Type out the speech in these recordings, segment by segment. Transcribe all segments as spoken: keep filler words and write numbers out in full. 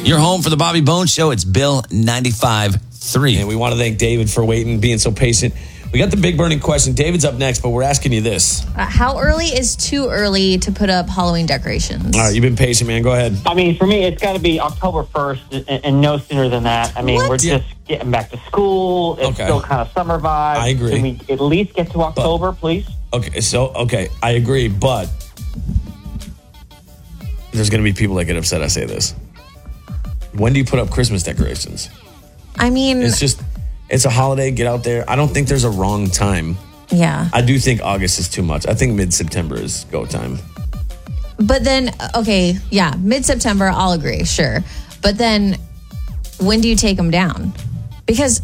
Your home for the Bobby Bones Show. It's Bill ninety-five point three. And we want to thank David for waiting, being so patient. We got the big burning question. David's up next, but we're asking you this. Uh, how early is too early to put up Halloween decorations? All right, you've been patient, man. Go ahead. I mean, for me, it's got to be October first and, and no sooner than that. I mean, What? we're just getting back to school. It's Okay. still kind of summer vibe. I agree. Can we at least get to October, please? Okay, so, okay, I agree, but there's going to be people that get upset I say this. When do you put up Christmas decorations? I mean, It's just, it's a holiday. Get out there. I don't think there's a wrong time. yeah. I do think August is too much. I think mid-September is go time. But then, okay, yeah, mid-September, I'll agree, sure. But then, when do you take them down? Because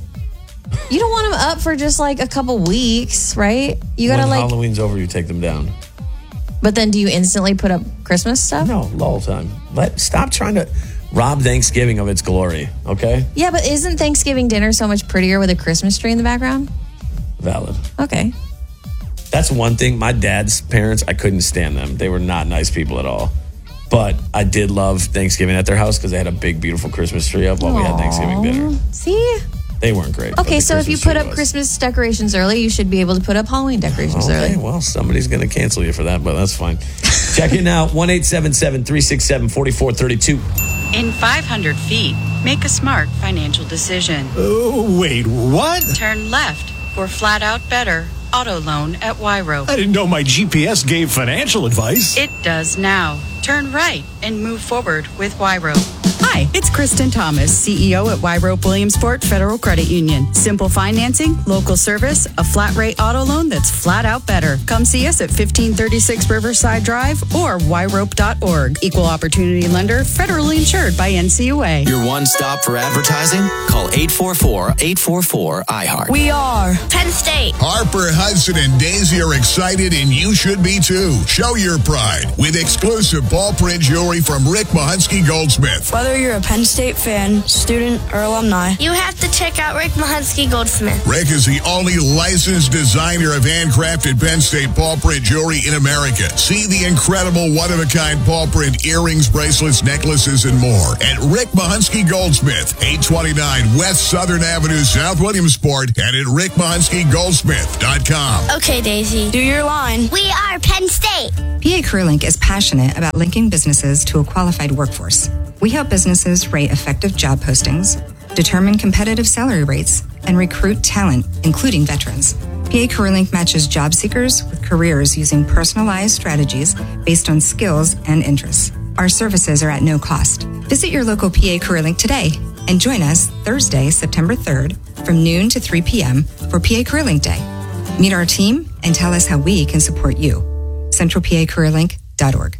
you don't want them up for just like a couple weeks, right? You gotta when like, Halloween's over, you take them down. but then do you instantly put up Christmas stuff? No, lull time. Let Stop trying to rob Thanksgiving of its glory, okay? Yeah, but isn't Thanksgiving dinner so much prettier with a Christmas tree in the background? Valid. Okay. That's one thing. My dad's parents, I couldn't stand them. They were not nice people at all. But I did love Thanksgiving at their house because they had a big, beautiful Christmas tree up while we had Thanksgiving dinner. See? They weren't great. but Okay, the so if you Christmas put tree up was. Christmas decorations early, you should be able to put up Halloween decorations Okay, early. well, somebody's going to cancel you for that, but that's fine. Check it now, one eight seven seven, three six seven, four four three two. In five hundred feet, make a smart financial decision. Oh, wait, what? Turn left for flat out better auto loan at Wyro. I didn't know my G P S gave financial advice. It does now. Turn right and move forward with Wyro. Hi, it's Kristen Thomas, C E O at Wyrope Williamsport Federal Credit Union. Simple financing, local service, a flat rate auto loan that's flat out better. Come see us at fifteen thirty-six Riverside Drive or wyrope dot org. Equal opportunity lender, federally insured by N C U A. Your one stop for advertising? Call eight four four, eight four four, I heart. We are Penn State. Harper, Hudson, and Daisy are excited, and you should be too. Show your pride with exclusive ball print jewelry from Rick Mahunsky Goldsmith. Whether you're a Penn State fan, student, or alumni, you have to check out Rick Mahunsky Goldsmith. Rick is the only licensed designer of handcrafted Penn State ball print jewelry in America. See the incredible one-of-a-kind ball print earrings, bracelets, necklaces, and more at Rick Mahunsky Goldsmith, eight twenty-nine West Southern Avenue, South Williamsport, and at rick mahunsky goldsmith dot com. Okay, Daisy, do your line. We are Penn State. P A CareerLink is passionate about linking businesses to a qualified workforce. We help businesses rate effective job postings, determine competitive salary rates, and recruit talent, including veterans. P A CareerLink matches job seekers with careers using personalized strategies based on skills and interests. Our services are at no cost. Visit your local P A CareerLink today and join us Thursday, September third from noon to three p.m. for P A CareerLink Day. Meet our team and tell us how we can support you. central p a career link dot org.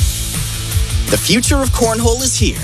The future of cornhole is here.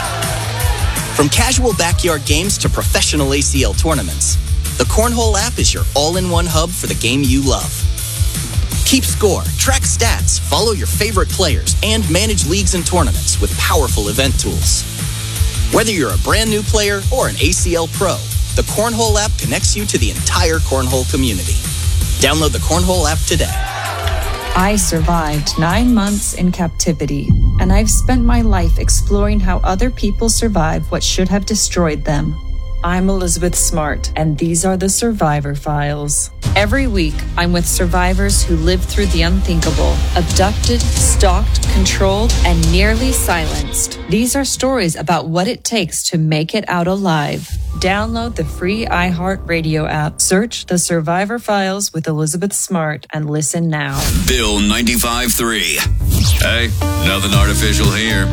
From casual backyard games to professional A C L tournaments, the Cornhole app is your all-in-one hub for the game you love. Keep score, track stats, follow your favorite players, and manage leagues and tournaments with powerful event tools. Whether you're a brand new player or an A C L pro, the Cornhole app connects you to the entire Cornhole community. Download the Cornhole app today. I survived nine months in captivity, and I've spent my life exploring how other people survive what should have destroyed them. I'm Elizabeth Smart, and these are the Survivor Files. Every week, I'm with survivors who lived through the unthinkable, abducted, stalked, controlled, and nearly silenced. These are stories about what it takes to make it out alive. Download the free iHeartRadio app, search The Survivor Files with Elizabeth Smart, and listen now. Bill ninety-five point three. Hey, nothing artificial here.